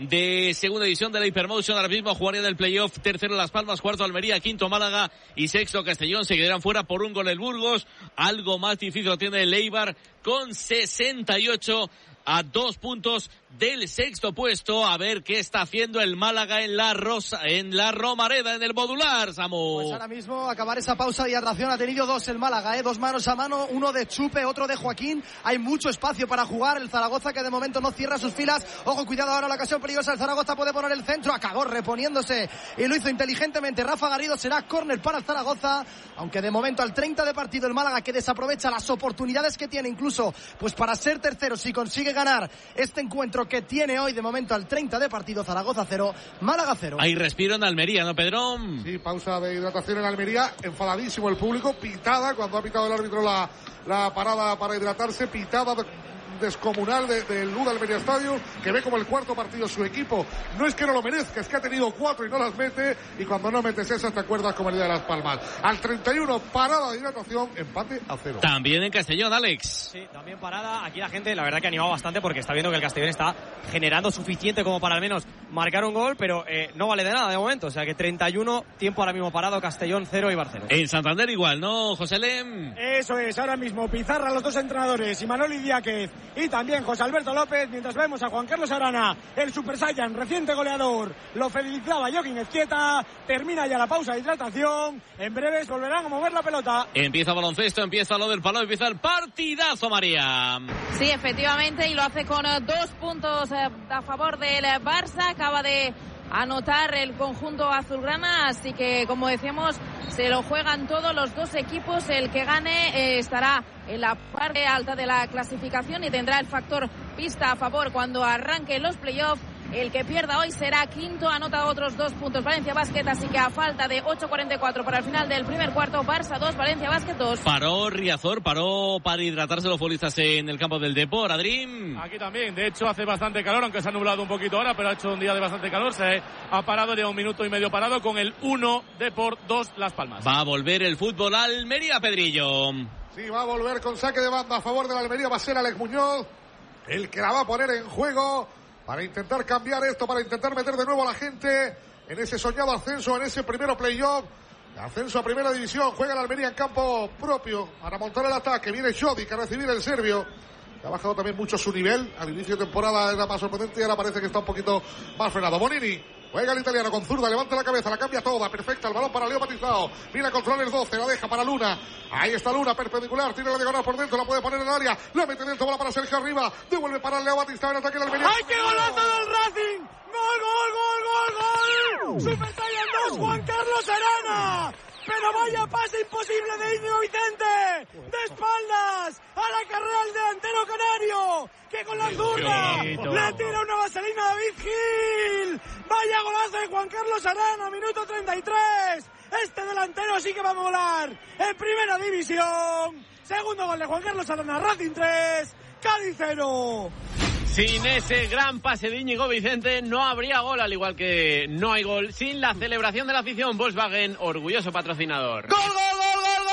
Speaker 2: de segunda división de la Hypermotion. Ahora mismo jugaría del playoff tercero Las Palmas, cuarto Almería, quinto Málaga y sexto Castellón. Se quedarán fuera por un gol el Burgos. Algo más difícil lo tiene el Eibar con sesenta y ocho, a dos puntos del sexto puesto. A ver qué está haciendo el Málaga en la Rosa, en la Romareda, en el modular, Samu.
Speaker 11: Pues ahora mismo acabar esa pausa de hidratación ha tenido dos el Málaga, ¿eh? Dos manos a mano, uno de Chupe, otro de Joaquín. Hay mucho espacio para jugar. El Zaragoza, que de momento no cierra sus filas. Ojo, cuidado ahora, la ocasión peligrosa. El Zaragoza puede poner el centro, acabó reponiéndose y lo hizo inteligentemente Rafa Garrido. Será córner para el Zaragoza, aunque de momento al treinta de partido el Málaga, que desaprovecha las oportunidades que tiene incluso pues para ser tercero si consigue ganar este encuentro que tiene hoy. De momento al treinta de partido, Zaragoza cero, Málaga cero.
Speaker 2: Hay respiro en Almería, ¿no, Pedrón?
Speaker 3: Sí, pausa de hidratación en Almería. Enfadadísimo el público, pitada cuando ha pitado el árbitro la, la parada para hidratarse, pitada de, descomunal del de Luda Almería Estadio, que ve como el cuarto partido su equipo. No es que no lo merezca, es que ha tenido cuatro y no las mete, y cuando no metes esas te acuerdas como el día de Las Palmas. Al treinta y uno, parada de hidratación, empate a cero.
Speaker 2: También en Castellón, Alex.
Speaker 5: Sí, también parada. Aquí la gente, la verdad que ha animado bastante porque está viendo que el Castellón está generando suficiente como para al menos marcar un gol, pero eh, no vale de nada de momento. O sea que treinta y uno, tiempo ahora mismo parado, Castellón cero y Barcelona.
Speaker 2: En Santander igual, ¿no, José Lem?
Speaker 9: Eso es, ahora mismo Pizarra, los dos entrenadores, y Manoli Diáquez y también José Alberto López, mientras vemos a Juan Carlos Arana, el Super Saiyan, reciente goleador. Lo felicitaba Joaquín Ezquieta. Termina ya la pausa de hidratación. En breves volverán a mover la pelota.
Speaker 2: Empieza baloncesto, empieza lo del palo, empieza el partidazo, María.
Speaker 12: Sí, efectivamente, y lo hace con dos puntos a favor del Barça. Acaba de anotar el conjunto azulgrana, así que, como decíamos, se lo juegan todos los dos equipos. El que gane eh, estará en la parte alta de la clasificación y tendrá el factor pista a favor cuando arranquen los playoffs. El que pierda hoy será quinto, anota otros dos puntos Valencia Basket, así que a falta de ocho cuarenta y cuatro para el final del primer cuarto, Barça dos, Valencia Basket dos.
Speaker 2: Paró Riazor, paró para hidratarse los futbolistas en el campo del Depor, Adrín.
Speaker 4: Aquí también, de hecho hace bastante calor, aunque se ha nublado un poquito ahora, pero ha hecho un día de bastante calor. Se ha parado, lleva un minuto y medio parado con el uno Depor, dos Las Palmas.
Speaker 2: Va a volver el fútbol a Almería, Pedrillo.
Speaker 3: Sí, va a volver con saque de banda a favor de la Almería. Va a ser Alex Muñoz el que la va a poner en juego para intentar cambiar esto, para intentar meter de nuevo a la gente en ese soñado ascenso, en ese primero playoff. Ascenso a primera división. Juega la Almería en campo propio para montar el ataque. Viene Jovic a recibir el serbio. Ha bajado también mucho su nivel. Al inicio de temporada era más sorprendente y ahora parece que está un poquito más frenado. Bonini. Juega el italiano con zurda, levanta la cabeza, la cambia toda, perfecta, el balón para Leo Batistao, mira controla el doce, la deja para Luna, ahí está Luna, perpendicular, tira la diagonal por dentro, la puede poner en el área, la mete dentro, bola para Sergio arriba, devuelve para Leo Batistao en ataque de la Almería.
Speaker 9: ¡Ay, qué golazo del Racing! ¡Gol, gol, gol, gol, gol! ¡Super Saiyan dos, Juan Carlos Arana! Pero vaya pase imposible de Íñigo Vicente, de espaldas a la carrera del delantero canario, que con la zurda le tira una vaselina a David Gil. Vaya golazo de Juan Carlos Arana, minuto treinta y tres. Este delantero sí que va a volar en primera división. Segundo gol de Juan Carlos Arana, Racing tres, Cádiz cero.
Speaker 10: Sin ese gran pase de Íñigo Vicente no habría gol, al igual que no hay gol sin la celebración de la afición. Volkswagen, orgulloso patrocinador.
Speaker 11: ¡Gol, gol, gol, gol, gol!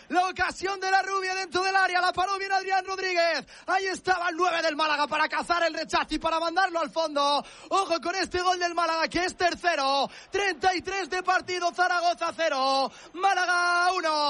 Speaker 11: La ocasión de la rubia dentro del área. La paró bien Adrián Rodríguez. Ahí estaba el nueve del Málaga para cazar el rechazo y para mandarlo al fondo. Ojo con este gol del Málaga que es tercero. treinta y tres de partido. Zaragoza cero. Málaga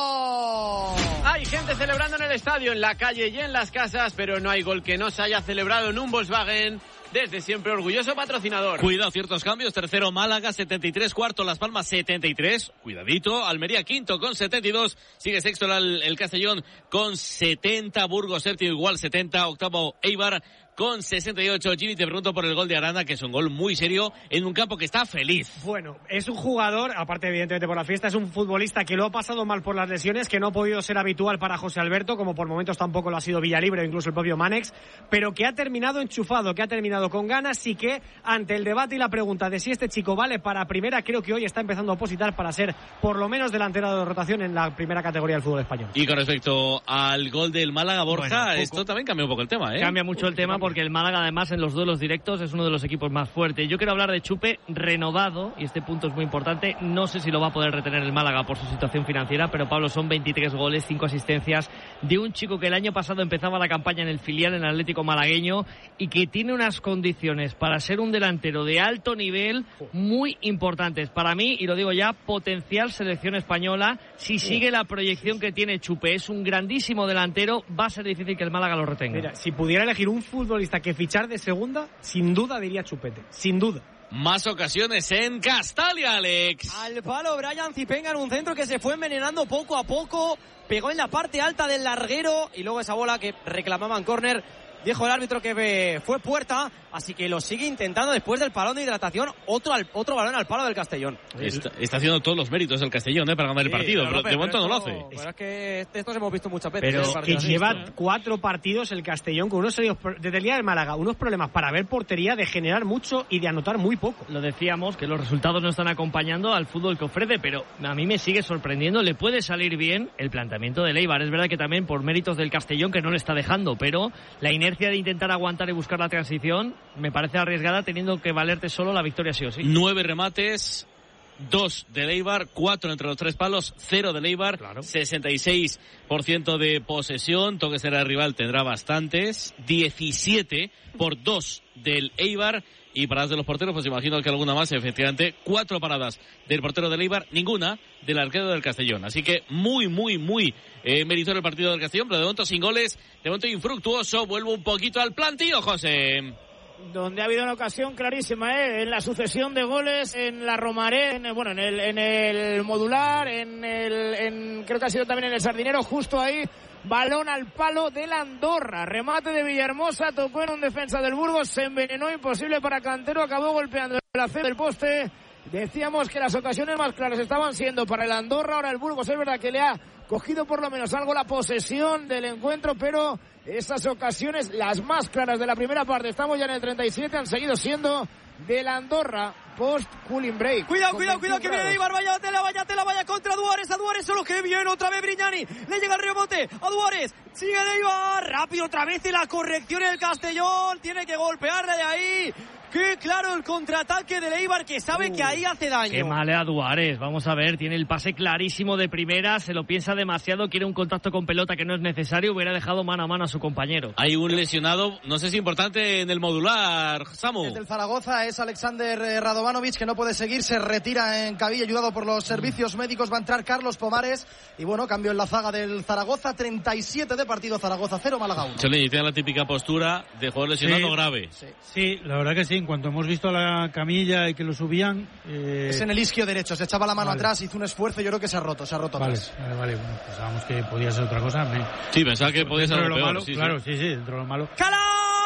Speaker 11: uno.
Speaker 10: Hay gente celebrando en el estadio, en la calle y en las casas, pero no hay gol que no se haya celebrado en un Volkswagen. Desde siempre orgulloso patrocinador.
Speaker 2: Cuidado, ciertos cambios. Tercero Málaga, setenta y tres. Cuarto Las Palmas, setenta y tres. Cuidadito. Almería quinto con setenta y dos. Sigue sexto el, el Castellón con setenta. Burgos séptimo igual setenta. Octavo Eibar con sesenta y ocho. Jimmy, te pregunto por el gol de Arana, que es un gol muy serio en un campo que está feliz.
Speaker 7: Bueno, es un jugador, aparte evidentemente por la fiesta, es un futbolista que lo ha pasado mal por las lesiones, que no ha podido ser habitual para José Alberto, como por momentos tampoco lo ha sido Villalibre o incluso el propio Manex, pero que ha terminado enchufado, que ha terminado con ganas y que ante el debate y la pregunta de si este chico vale para primera, creo que hoy está empezando a opositar para ser por lo menos delantero de rotación en la primera categoría del fútbol español.
Speaker 2: Y con respecto al gol del Málaga, Borja, bueno, esto también cambia un poco el tema, ¿eh?
Speaker 6: Cambia mucho el tema porque el Málaga además en los duelos directos es uno de los equipos más fuertes. Yo quiero hablar de Chupe renovado y este punto es muy importante. No sé si lo va a poder retener el Málaga por su situación financiera, pero Pablo, son veintitrés goles, cinco asistencias de un chico que el año pasado empezaba la campaña en el filial en el Atlético malagueño y que tiene unas condiciones para ser un delantero de alto nivel muy importantes. Para mí, y lo digo ya, potencial selección española si sigue la proyección que tiene Chupe. Es un grandísimo delantero, va a ser difícil que el Málaga lo retenga.
Speaker 7: Mira, si pudiera elegir un futbolista que fichar de segunda, sin duda diría Chupete, sin duda.
Speaker 2: Más ocasiones en Castalia, Alex.
Speaker 5: Al palo Brian Zipenga en un centro que se fue envenenando poco a poco, pegó en la parte alta del larguero y luego esa bola que reclamaban córner. Dijo el árbitro que fue puerta, así que lo sigue intentando después del parón de hidratación. Otro al, otro balón al palo del Castellón.
Speaker 2: Está, está haciendo todos los méritos el Castellón, ¿eh? Para ganar sí, el partido, pero, pero de momento no lo hace.
Speaker 5: Pero es que estos hemos visto muchas veces.
Speaker 7: Pero que lleva así, ¿no? cuatro partidos el Castellón con unos serios, desde el día del Málaga, unos problemas para ver portería, de generar mucho y de anotar muy poco.
Speaker 6: Lo decíamos, que los resultados no están acompañando al fútbol que ofrece, pero a mí me sigue sorprendiendo. Le puede salir bien el planteamiento de Eibar. Es verdad que también por méritos del Castellón, que no le está dejando, pero la inercia de intentar aguantar y buscar la transición me parece arriesgada, teniendo que valerte solo la victoria sí o sí.
Speaker 2: Nueve remates, dos de Eibar, cuatro entre los tres palos, cero de Eibar, claro. sesenta y seis por ciento de posesión. Toque será el rival, tendrá bastantes, diecisiete por dos del Eibar. Y paradas de los porteros, pues imagino que alguna más, efectivamente. Cuatro paradas del portero del Eibar, ninguna del arquero del Castellón. Así que muy, muy, muy eh, meritorio el partido del Castellón, pero de momento sin goles, de momento infructuoso. Vuelvo un poquito al plantillo, José.
Speaker 1: Donde ha habido una ocasión clarísima, ¿eh? En la sucesión de goles, en la Romaré, en, bueno, en el, en el modular, en el, en, creo que ha sido también en el Sardinero, justo ahí. Balón al palo del Andorra, remate de Villahermosa, tocó en un defensa del Burgos, se envenenó, imposible para Cantero, acabó golpeando el acero del poste. Decíamos que las ocasiones más claras estaban siendo para el Andorra, ahora el Burgos es verdad que le ha cogido por lo menos algo la posesión del encuentro, pero esas ocasiones, las más claras de la primera parte, estamos ya en el treinta y siete, han seguido siendo del Andorra post cooling break.
Speaker 5: Cuidado, cuidado, cuidado, que viene Eibar, vaya tela, vaya tela, vaya contra Duárez, a Duárez solo que viene otra vez Brignani, le llega el rebote a Duárez, sigue Eibar, rápido otra vez y la corrección en el Castellón, tiene que golpearle de ahí. Qué claro el contraataque de Eibar, que sabe uh, que ahí hace daño.
Speaker 6: Qué mal a Duárez, vamos a ver, tiene el pase clarísimo de primera, se lo piensa demasiado, quiere un contacto con pelota que no es necesario, hubiera dejado mano a mano a su compañero.
Speaker 2: Hay un lesionado, no sé si importante en el modular, Samu.
Speaker 11: Desde el Zaragoza es Alexander Radovanovic, que no puede seguir, se retira en Cabilla, ayudado por los servicios médicos, va a entrar Carlos Pomares, y bueno, cambio en la zaga del Zaragoza, treinta y siete de partido, Zaragoza cero, Málaga uno.
Speaker 2: Se le dice la típica postura de jugador lesionado
Speaker 8: sí,
Speaker 2: grave.
Speaker 8: Sí. sí, la verdad que sí. En cuanto hemos visto la camilla y que lo subían... Eh...
Speaker 11: Es en el isquio derecho, se echaba la mano vale. atrás, hizo un esfuerzo, yo creo que se ha roto, se ha roto
Speaker 8: vale,
Speaker 11: atrás.
Speaker 8: Vale, vale, bueno, pensábamos que podía ser otra cosa. Me...
Speaker 2: Sí, pensaba que podía ser algo peor.
Speaker 8: Malo,
Speaker 2: sí,
Speaker 8: claro,
Speaker 2: sí.
Speaker 8: sí, sí, dentro de lo malo.
Speaker 5: ¡Cala!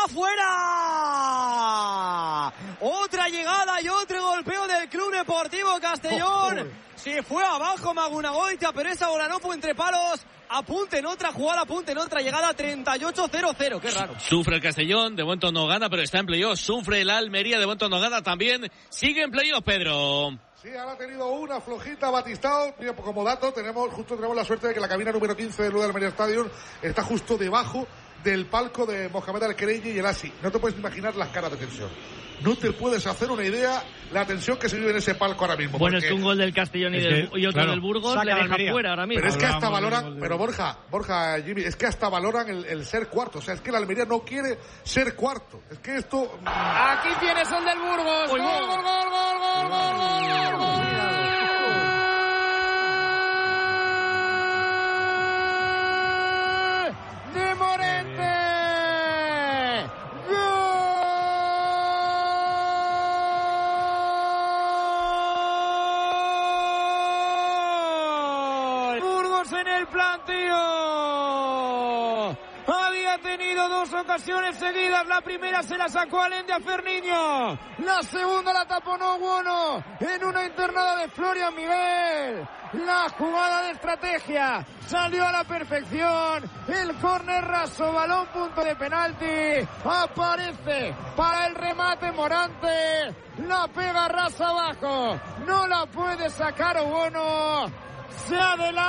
Speaker 5: ¡Fuera! Otra llegada y otro golpeo del Club Deportivo Castellón. Oh, oh. Se fue abajo Magunagoitia, pero esa bola no fue entre palos. Apunte en otra jugada, apunte en otra llegada, treinta y ocho cero cero, qué raro.
Speaker 2: Sufre el Castellón, de momento no gana, pero está en playoff. Sufre el Almería, de momento no gana también. Sigue en playoff, Pedro.
Speaker 3: Sí, ahora ha tenido una flojita Batistao. Mira, como dato, tenemos justo tenemos la suerte de que la cabina número quince del Almería Stadium está justo debajo del palco de Mohamed Al-Quereyni y el Asi. No te puedes imaginar las caras de tensión. No te puedes hacer una idea la tensión que se vive en ese palco ahora mismo.
Speaker 6: Bueno, es que un gol del Castellón y, del, y otro claro, del Burgos le deja fuera ahora mismo.
Speaker 3: Pero es que hasta valoran, pero Borja, Borja, Jimmy, es que hasta valoran el, el ser cuarto. O sea, es que la Almería no quiere ser cuarto. Es que esto...
Speaker 1: Aquí tienes el del Burgos. Gol, gol, gol, gol, gol, gol, gol, gol. De Morente. En el planteo había tenido dos ocasiones seguidas. La primera se la sacó Alende a Ferniño, la segunda la taponó Buono en una internada de Florian Miguel. La jugada de estrategia salió a la perfección. El córner raso, balón punto de penalti. Aparece para el remate Morante, la pega rasa abajo, no la puede sacar Buono. Se adelanta